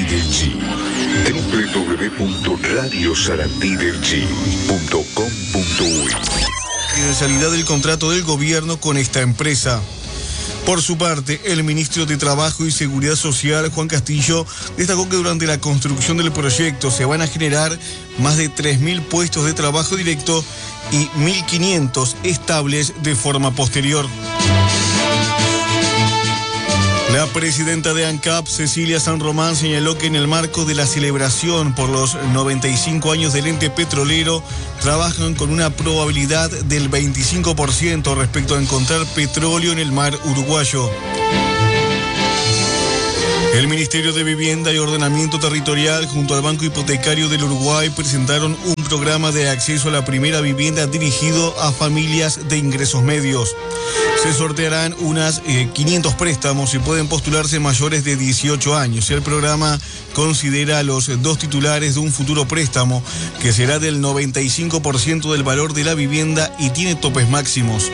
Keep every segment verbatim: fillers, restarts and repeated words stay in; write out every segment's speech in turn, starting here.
del G. doble u doble u doble u punto radio sarandí del g punto com punto uy. Confidencialidad del contrato del gobierno con esta empresa. Por su parte, el ministro de Trabajo y Seguridad Social, Juan Castillo, destacó que durante la construcción del proyecto se van a generar más de tres mil puestos de trabajo directo y mil quinientos estables de forma posterior. La presidenta de ANCAP, Cecilia San Román, señaló que en el marco de la celebración por los noventa y cinco años del ente petrolero, trabajan con una probabilidad del veinticinco por ciento respecto a encontrar petróleo en el mar uruguayo. El Ministerio de Vivienda y Ordenamiento Territorial junto al Banco Hipotecario del Uruguay presentaron un programa de acceso a la primera vivienda dirigido a familias de ingresos medios. Se sortearán unas eh, quinientos préstamos y pueden postularse mayores de dieciocho años. El programa considera a los dos titulares de un futuro préstamo que será del noventa y cinco por ciento del valor de la vivienda y tiene topes máximos.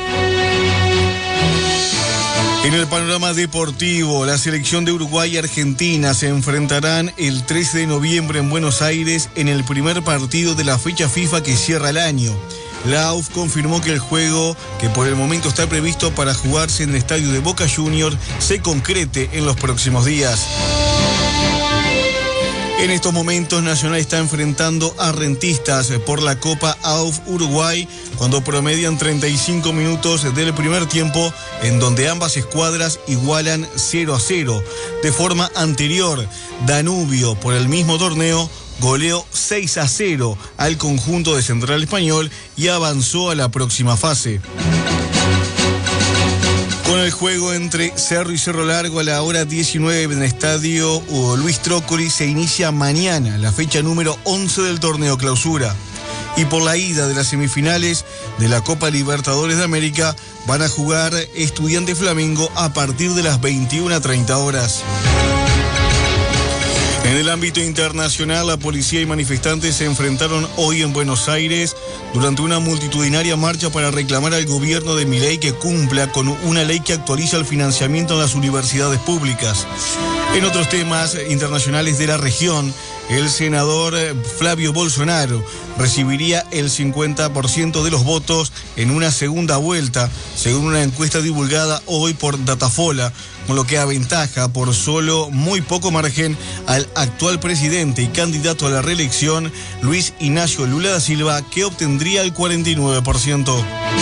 En el panorama deportivo, la selección de Uruguay y Argentina se enfrentarán el trece de noviembre en Buenos Aires en el primer partido de la fecha FIFA que cierra el año. La A U F confirmó que el juego, que por el momento está previsto para jugarse en el estadio de Boca Juniors, se concrete en los próximos días. En estos momentos, Nacional está enfrentando a Rentistas por la Copa A U F Uruguay, cuando promedian treinta y cinco minutos del primer tiempo, en donde ambas escuadras igualan cero a cero. De forma anterior, Danubio, por el mismo torneo, goleó seis a cero al conjunto de Central Español y avanzó a la próxima fase. Con el juego entre Cerro y Cerro Largo a la hora diecinueve en el estadio Luis Trócoli se inicia mañana la fecha número once del torneo clausura. Y por la ida de las semifinales de la Copa Libertadores de América van a jugar Estudiantes Flamengo a partir de las veintiuna treinta horas. En el ámbito internacional, la policía y manifestantes se enfrentaron hoy en Buenos Aires durante una multitudinaria marcha para reclamar al gobierno de Milei que cumpla con una ley que actualiza el financiamiento en las universidades públicas. En otros temas internacionales de la región, el senador Flavio Bolsonaro recibiría el cincuenta por ciento de los votos en una segunda vuelta, según una encuesta divulgada hoy por Datafola, con lo que aventaja por solo muy poco margen al actual presidente y candidato a la reelección, Luis Ignacio Lula da Silva, que obtendría el cuarenta y nueve por ciento.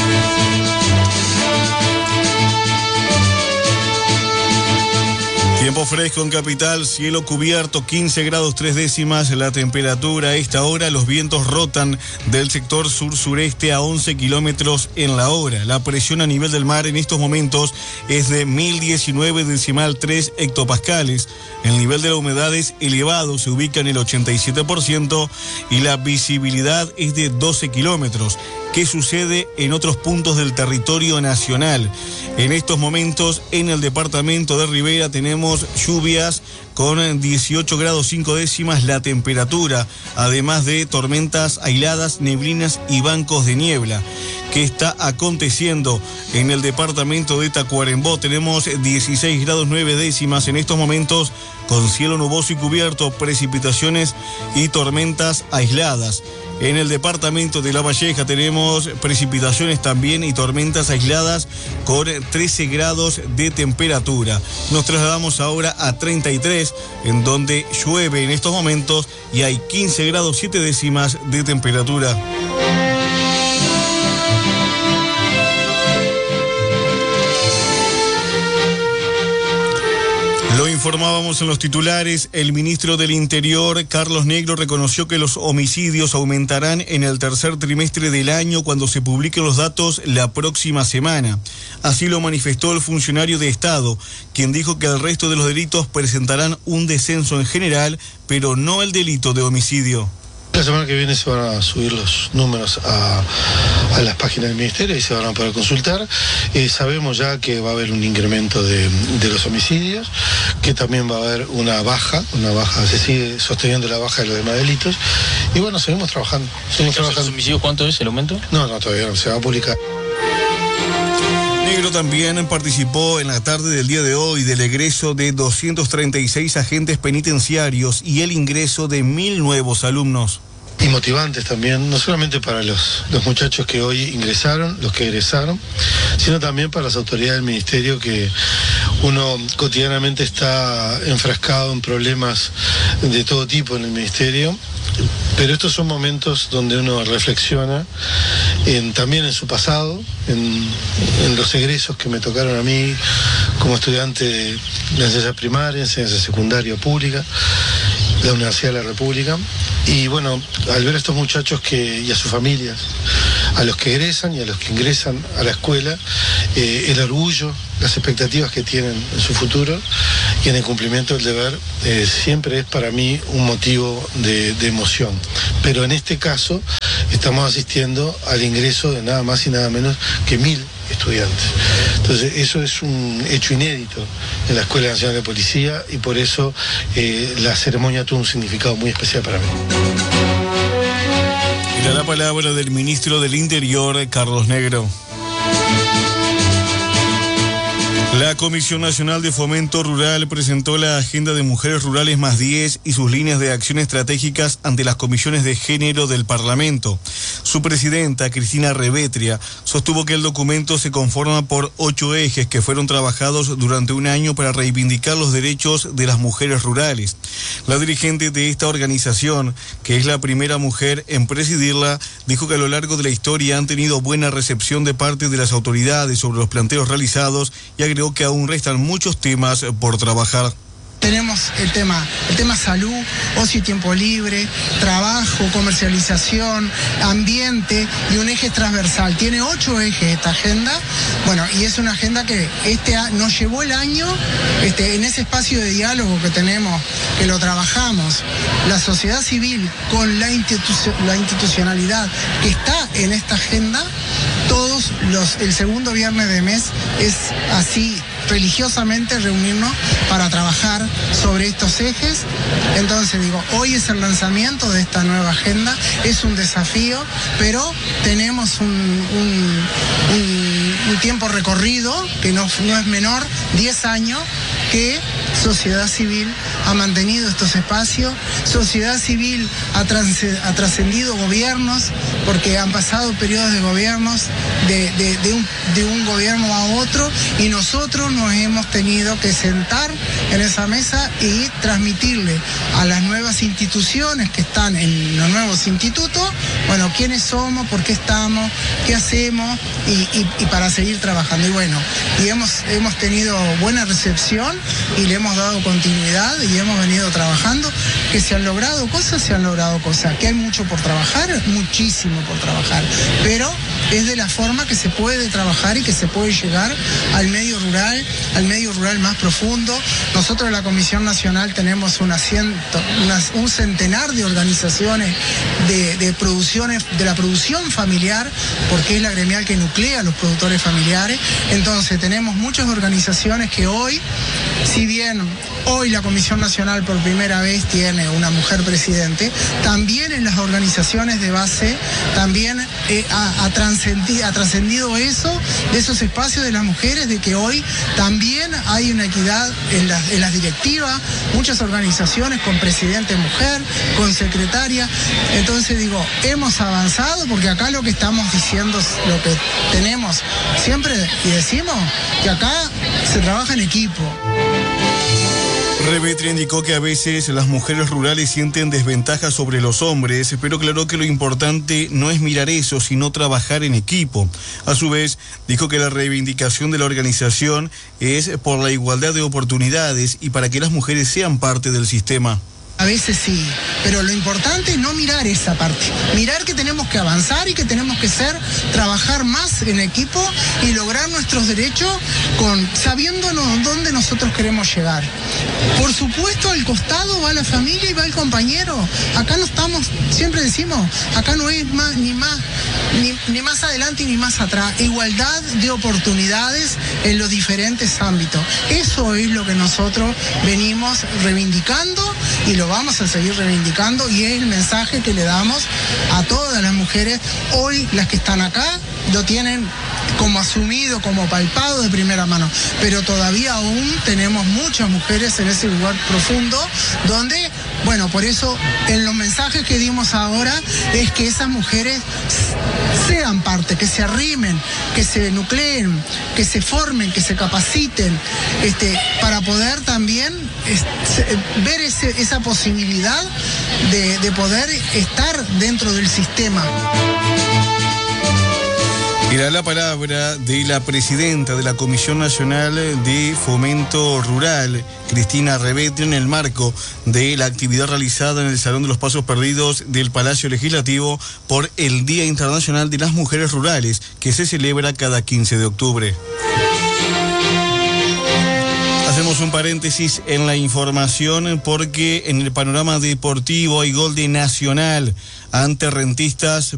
Tiempo fresco en Capital, cielo cubierto, quince grados tres décimas la temperatura a esta hora. Los vientos rotan del sector sur-sureste a once kilómetros en la hora. La presión a nivel del mar en estos momentos es de mil diecinueve decimal tres hectopascales. El nivel de la humedad es elevado, se ubica en el ochenta y siete por ciento y la visibilidad es de doce kilómetros. ¿Qué sucede en otros puntos del territorio nacional? En estos momentos, en el departamento de Rivera tenemos lluvias con dieciocho grados cinco décimas la temperatura, además de tormentas aisladas, neblinas y bancos de niebla. ¿Qué está aconteciendo en el departamento de Tacuarembó? Tenemos dieciséis grados nueve décimas en estos momentos, con cielo nuboso y cubierto, precipitaciones y tormentas aisladas. En el departamento de La Valleja tenemos precipitaciones también y tormentas aisladas con trece grados de temperatura. Nos trasladamos ahora a treinta y tres, en donde llueve en estos momentos y hay quince grados siete décimas de temperatura. Lo informábamos en los titulares. El ministro del Interior, Carlos Negro, reconoció que los homicidios aumentarán en el tercer trimestre del año cuando se publiquen los datos la próxima semana. Así lo manifestó el funcionario de Estado, quien dijo que el resto de los delitos presentarán un descenso en general, pero no el delito de homicidio. La semana que viene se van a subir los números a, a las páginas del Ministerio y se van a poder consultar. Eh, sabemos ya que va a haber un incremento de, de los homicidios, que también va a haber una baja, una baja, se sigue sosteniendo la baja de los demás delitos. Y bueno, seguimos trabajando. Seguimos trabajando. ¿Los homicidios cuánto es el aumento? No, no, todavía no, se va a publicar. Negro también participó en la tarde del día de hoy del egreso de doscientos treinta y seis agentes penitenciarios y el ingreso de mil nuevos alumnos. Y motivantes también, no solamente para los, los muchachos que hoy ingresaron, los que egresaron, sino también para las autoridades del ministerio, que uno cotidianamente está enfrascado en problemas de todo tipo en el ministerio. Pero estos son momentos donde uno reflexiona en, también en su pasado, en, en los egresos que me tocaron a mí como estudiante de, de enseñanza primaria, enseñanza secundaria pública, la Universidad de la República. Y bueno, al ver a estos muchachos que, y a sus familias, a los que egresan y a los que ingresan a la escuela, eh, el orgullo, las expectativas que tienen en su futuro y en el cumplimiento del deber, eh, siempre es para mí un motivo de, de emoción. Pero en este caso estamos asistiendo al ingreso de nada más y nada menos que mil estudiantes. Entonces eso es un hecho inédito en la Escuela Nacional de Policía y por eso eh, la ceremonia tuvo un significado muy especial para mí. Y da la palabra del ministro del Interior, Carlos Negro. La Comisión Nacional de Fomento Rural presentó la Agenda de Mujeres Rurales más diez y sus líneas de acción estratégicas ante las comisiones de género del Parlamento. Su presidenta, Cristina Revetria, sostuvo que el documento se conforma por ocho ejes que fueron trabajados durante un año para reivindicar los derechos de las mujeres rurales. La dirigente de esta organización, que es la primera mujer en presidirla, dijo que a lo largo de la historia han tenido buena recepción de parte de las autoridades sobre los planteos realizados y agregó que aún restan muchos temas por trabajar. Tenemos el tema, el tema salud, ocio y tiempo libre, trabajo, comercialización, ambiente y un eje transversal. Tiene ocho ejes esta agenda, bueno, y es una agenda que este nos llevó el año, este, en ese espacio de diálogo que tenemos, que lo trabajamos, la sociedad civil con la, institu- la institucionalidad que está en esta agenda, todos los, el segundo viernes de mes es así, religiosamente reunirnos para trabajar sobre estos ejes. Entonces digo, hoy es el lanzamiento de esta nueva agenda, es un desafío, pero tenemos un, un, un, un tiempo recorrido que no, no es menor, diez años, que sociedad civil ha mantenido estos espacios, sociedad civil ha, trans, ha trascendido gobiernos, porque han pasado periodos de gobiernos, de, de, de, un, de un gobierno a otro, y nosotros nos hemos tenido que sentar en esa mesa y transmitirle a las nuevas instituciones que están en los nuevos institutos, bueno, quiénes somos, por qué estamos, qué hacemos, y, y, y para seguir trabajando. Y bueno, y hemos, hemos tenido buena recepción y le hemos dado continuidad y hemos venido trabajando, que se han logrado cosas, se han logrado cosas, que hay mucho por trabajar, muchísimo por trabajar, pero es de la forma que se puede trabajar y que se puede llegar al medio rural, al medio rural más profundo. Nosotros en la Comisión Nacional tenemos una ciento, unas, un centenar de organizaciones de, de producciones, de la producción familiar, porque es la gremial que nuclea a los productores familiares. Entonces tenemos muchas organizaciones que hoy, si bien hoy la Comisión Nacional por primera vez tiene una mujer presidente, también en las organizaciones de base también eh, ha, ha, trascendido, ha trascendido eso, de esos espacios de las mujeres, de que hoy también hay una equidad en las, en las directivas, muchas organizaciones con presidente mujer, con secretaria. Entonces digo, hemos avanzado, porque acá lo que estamos diciendo, lo que tenemos siempre y decimos, que acá se trabaja en equipo. Revetria indicó que a veces las mujeres rurales sienten desventaja sobre los hombres, pero aclaró que lo importante no es mirar eso, sino trabajar en equipo. A su vez, dijo que la reivindicación de la organización es por la igualdad de oportunidades y para que las mujeres sean parte del sistema. A veces sí, pero lo importante es no mirar esa parte, mirar que tenemos que avanzar y que tenemos que ser, trabajar más en equipo y lograr nuestros derechos con, sabiéndonos dónde nosotros queremos llegar. Por supuesto, al costado va la familia y va el compañero. Acá no estamos, siempre decimos, acá no es más ni más, ni, ni más adelante ni más atrás. Igualdad de oportunidades en los diferentes ámbitos. Eso es lo que nosotros venimos reivindicando y lo vamos a seguir reivindicando, y es el mensaje que le damos a todas las mujeres. Hoy las que están acá lo tienen como asumido, como palpado de primera mano, pero todavía aún tenemos muchas mujeres en ese lugar profundo donde, bueno, por eso en los mensajes que dimos ahora es que esas mujeres sean parte, que se arrimen, que se nucleen, que se formen, que se capaciten, este, para poder también este, ver ese, esa posibilidad de, de poder estar dentro del sistema. Era la palabra de la presidenta de la Comisión Nacional de Fomento Rural, Cristina Rebetti, en el marco de la actividad realizada en el Salón de los Pasos Perdidos del Palacio Legislativo por el Día Internacional de las Mujeres Rurales, que se celebra cada quince de octubre. Hacemos un paréntesis en la información porque en el panorama deportivo hay gol de Nacional ante Rentistas